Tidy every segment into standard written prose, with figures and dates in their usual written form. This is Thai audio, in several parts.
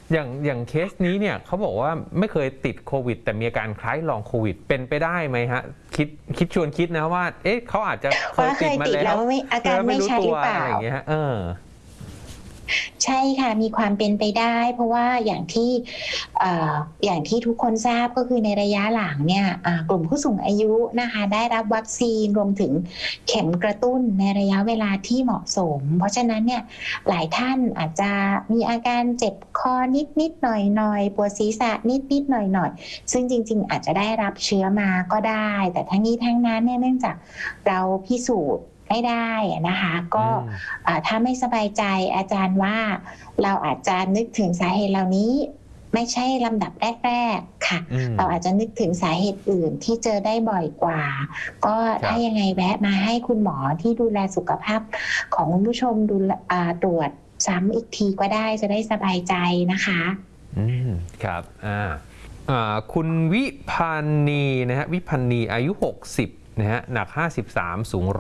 อย่างเคสนี้เนี่ยเขาบอกว่าไม่เคยติดโควิดแต่มีอาการคล้ายลองโควิดเป็นไปได้ไหมฮะคิดชวนคิดนะว่าเอ๊ะเขาอาจจะเคยติดมาแล้วอาการไม่ชัดหรือเปล่าอะไรอย่างเงี้ยใช่ค่ะมีความเป็นไปได้เพราะว่าอย่างที่ทุกคนทราบก็คือในระยะหลังเนี่ยกลุ่มผู้สูงอายุนะคะได้รับวัคซีนรวมถึงเข็มกระตุ้นในระยะเวลาที่เหมาะสมเพราะฉะนั้นเนี่ยหลายท่านอาจจะมีอาการเจ็บคอนิดหน่อยปวดศีรษะนิดหน่อยซึ่งจริงๆอาจจะได้รับเชื้อมาก็ได้แต่ทั้งนี้ทั้งนั้นเนี่ยเนื่องจากเราพิสูจน์ไม่ได้นะคะก็ถ้าไม่สบายใจอาจารย์ว่าเราอาจจะนึกถึงสาเหตุเหล่านี้ไม่ใช่ลำดับแรกๆค่ะเราอาจจะนึกถึงสาเหตุอื่นที่เจอได้บ่อยกว่าก็ถ้ายังไงแวะมาให้คุณหมอที่ดูแลสุขภาพของคุณผู้ชมดูตรวจซ้ำอีกทีก็ได้จะได้สบายใจนะคะครับคุณวิพันนีนะฮะวิพันนีอายุ60นะฮะหนัก53สูง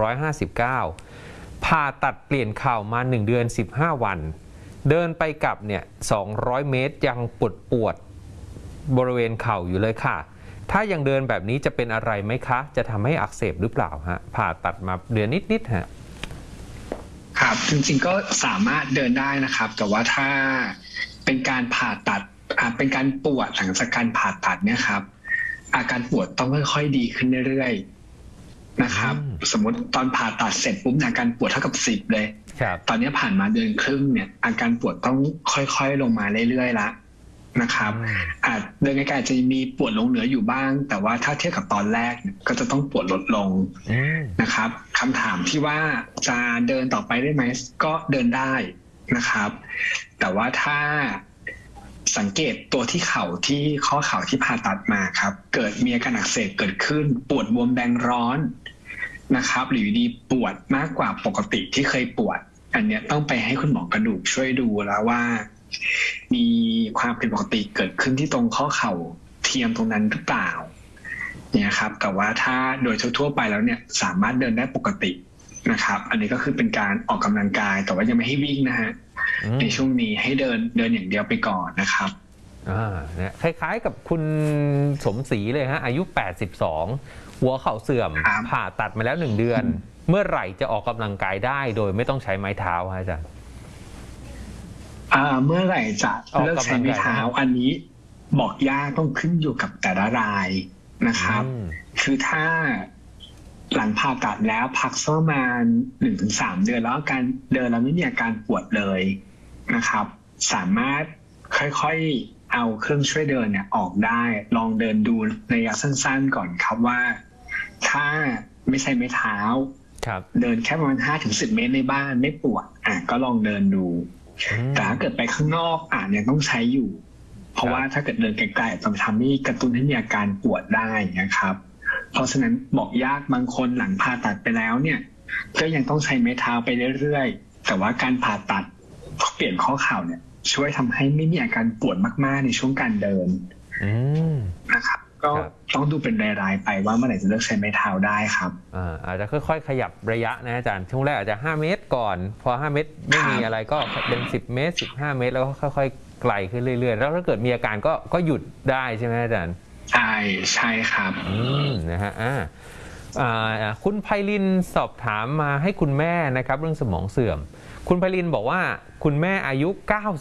159ผ่าตัดเปลี่ยนเข่ามา1เดือน15วันเดินไปกลับเนี่ย200เมตรยังปวดบริเวณเข่าอยู่เลยค่ะถ้ายังเดินแบบนี้จะเป็นอะไรไหมคะจะทำให้อักเสบหรือเปล่าฮะผ่าตัดมาเดือนนิดฮะครับจริงๆก็สามารถเดินได้นะครับแต่ว่าถ้าเป็นการผ่าตัดเป็นการปวดหลังจากการผ่าตัดเนี่ยครับอาการปวดต้องค่อยๆดีขึ้นเรื่อยๆนะครับสมมติตอนผ่าตัดเสร็จปุ๊บอาการปวดเท่ากับ10เลยตอนนี้ผ่านมาเดือนครึ่งเนี่ยอาการปวดต้องค่อยๆลงมาเรื่อยๆละนะครับเดือนใกล้ๆจะมีปวดลงเหนืออยู่บ้างแต่ว่าถ้าเทียบกับตอนแรกก็จะต้องปวดลดลงนะครับคำถามที่ว่าจะเดินต่อไปได้ไหมก็เดินได้นะครับแต่ว่าถ้าสังเกตตัวที่เข่าที่ข้อเข่าที่ผ่าตัดมาครับเกิดมีอาการอักเสบเกิดขึ้นปวดบวมแดงร้อนนะครับหรือดีปวดมากกว่าปกติที่เคยปวดอันนี้ต้องไปให้คุณหมอกระดูกช่วยดูแล้วว่ามีความผิดปกติเกิดขึ้นที่ตรงข้อเข่าเทียมตรงนั้นหรือเปล่าเนี่ยครับแต่ว่าถ้าโดยทั่วไปแล้วเนี่ยสามารถเดินได้ปกตินะครับอันนี้ก็คือเป็นการออกกำลังกายแต่ว่ายังไม่ให้วิ่งนะฮะในช่วงนี้ให้เดินอย่างเดียวไปก่อนนะครับเนี่ยคล้ายๆกับคุณสมศรีเลยฮะอายุ82หัวเข่าเสื่อมผ่าตัดมาแล้ว1เดือนเมื่อไหร่จะออกกำลังกายได้โดยไม่ต้องใช้ไม้เท้าฮะอาจารย์เมื่อไหร่จะเลิกใช้ไม้เท้าอันนี้บอกยากต้องขึ้นอยู่กับแต่ละรายนะครับคือถ้าหลังผ่าตัดแล้วพักประมาณ 1-3 เดือนแล้วการเดินแล้วไม่มีอาการปวดเลยนะครับสามารถค่อยๆเอาเครื่องช่วยเดินเนี่ยออกได้ลองเดินดูระยะสั้นๆก่อนครับว่าถ้าไม่ใช่ไม้เท้าเดินแค่ประมาณ 5-10 เมตรในบ้านไม่ปวดก็ลองเดินดูแต่ถ้าเกิดไปข้างนอกยังต้องใช้อยู่เพราะว่าถ้าเกิดเดินไกลๆจะทำให้กระตุ้นให้มีอาการปวดได้นะครับเพราะฉะนั้นบอกยากบางคนหลังผ่าตัดไปแล้วเนี่ยก็ยังต้องใช้ไม้เท้าไปเรื่อยๆแต่ว่าการผ่าตัดเปลี่ยนข้อเข่าเนี่ยช่วยทำให้ไม่มีอาการปวดมากๆในช่วงการเดินนะครับก็ต้องดูเป็นรายๆไปว่าเมื่อไหร่จะเลิกใช้ไม้เท้าได้ครับอาจจะค่อยๆขยับระยะนะอาจารย์ช่วงแรกอาจจะ5 เมตรก่อนพอ5 เมตรไม่มีอะไรก็เป็น10 เมตร15 เมตรแล้วก็ค่อยๆไกลขึ้นเรื่อยๆแล้วถ้าเกิดมีอาการก็หยุดได้ใช่ไหมอาจารย์ใช่ครับนะฮะคุณไพลินสอบถามมาให้คุณแม่นะครับเรื่องสมองเสื่อมคุณไพลินบอกว่าคุณแม่อายุ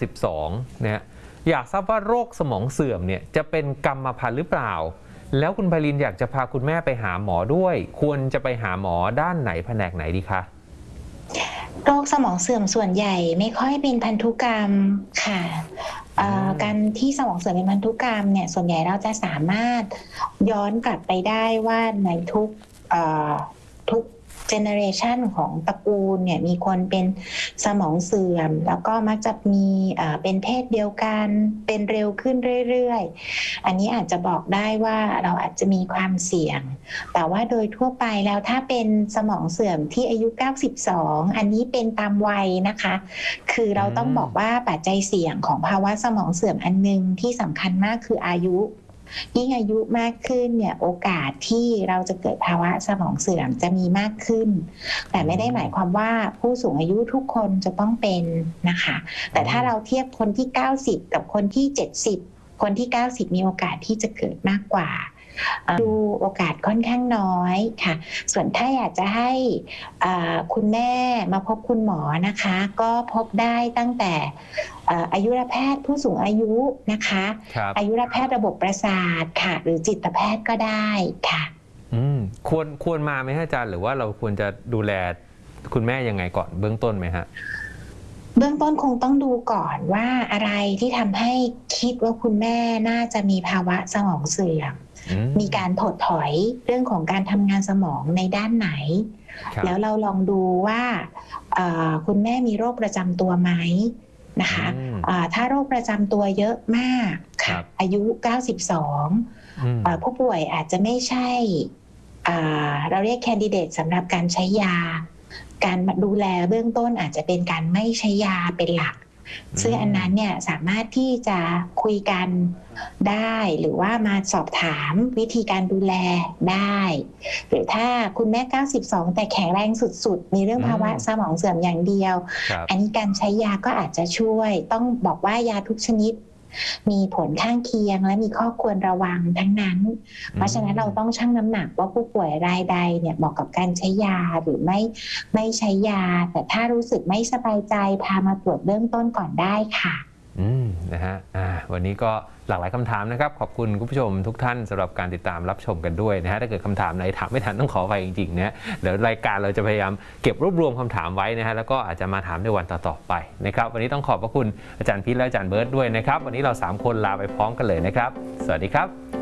92นะฮะอยากทราบว่าโรคสมองเสื่อมเนี่ยจะเป็นกรรมพันธุ์หรือเปล่าแล้วคุณไพลินอยากจะพาคุณแม่ไปหาหมอด้วยควรจะไปหาหมอด้านไหนแผนกไหนดีคะโรคสมองเสื่อมส่วนใหญ่ไม่ค่อยเป็นพันธุกรรมค่ะการที่สมองเสื่อมเป็นพันธุกรรมเนี่ยส่วนใหญ่เราจะสามารถย้อนกลับไปได้ว่าในทุกเจเนอเรชันของตระกูลเนี่ยมีคนเป็นสมองเสื่อมแล้วก็มักจะมีเป็นเพศเดียวกันเป็นเร็วขึ้นเรื่อยๆอันนี้อาจจะบอกได้ว่าเราอาจจะมีความเสี่ยงแต่ว่าโดยทั่วไปแล้วถ้าเป็นสมองเสื่อมที่อายุ92อันนี้เป็นตามวัยนะคะคือเราต้องบอกว่าปัจจัยเสี่ยงของภาวะสมองเสื่อมอันนึงที่สำคัญมากคืออายุยิ่งอายุมากขึ้นเนี่ยโอกาสที่เราจะเกิดภาวะสมองเสื่อมจะมีมากขึ้น แต่ไม่ได้หมายความว่าผู้สูงอายุทุกคนจะต้องเป็นนะคะแต่ถ้าเราเทียบคนที่90กับคนที่70คนที่90มีโอกาสที่จะเกิดมากกว่าดูโอกาสค่อนข้างน้อยค่ะส่วนถ้าอยากจะให้คุณแม่มาพบคุณหมอนะคะก็พบได้ตั้งแต่อายุรแพทย์ผู้สูงอายุนะคะอายุรแพทย์ระบบประสาทค่ะหรือจิตแพทย์ก็ได้ค่ะควรมาไหมอาจารย์หรือว่าเราควรจะดูแลคุณแม่ยังไงก่อนเบื้องต้นไหมฮะเบื้องต้นคงต้องดูก่อนว่าอะไรที่ทำให้คิดว่าคุณแม่น่าจะมีภาวะสมองเสื่อมมีการถดถอยเรื่องของการทำงานสมองในด้านไหนแล้วเราลองดูว่าคุณแม่มีโรคประจำตัวไหมนะคะถ้าโรคประจำตัวเยอะมากค่ะอายุ92ผู้ป่วยอาจจะไม่ใช่เราเรียกแคนดิเดตสำหรับการใช้ยาการดูแลเบื้องต้นอาจจะเป็นการไม่ใช้ยาเป็นหลักซึ่งอันนั้นเนี่ยสามารถที่จะคุยกันได้หรือว่ามาสอบถามวิธีการดูแลได้หรือถ้าคุณแม่92แต่แข็งแรงสุดๆมีเรื่องภาวะสมองเสื่อมอย่างเดียวอันนี้การใช้ยาก็อาจจะช่วยต้องบอกว่ายาทุกชนิดมีผลข้างเคียงและมีข้อควรระวังทั้งนั้นเพราะฉะนั้นเราต้องชั่งน้ำหนักว่าผู้ป่วยรายใดเนี่ยเหมาะกับการใช้ยาหรือไม่ใช้ยาแต่ถ้ารู้สึกไม่สบายใจพามาตรวจเบื้องต้นก่อนได้ค่ะนะฮะวันนี้ก็หลากหลายคำถามนะครับขอบคุณคุณผู้ชมทุกท่านสำหรับการติดตามรับชมกันด้วยนะฮะถ้าเกิดคำถามไหนถามไม่ทันต้องขออภัยจริงๆนะเดี๋ยวรายการเราจะพยายามเก็บรวบรวมคำถามไว้นะฮะแล้วก็อาจจะมาถามในวันต่อๆไปนะครับวันนี้ต้องขอบพระคุณอาจารย์พิษและอาจารย์เบิร์ตด้วยนะครับวันนี้เรา3คนลาไปพร้อมกันเลยนะครับสวัสดีครับ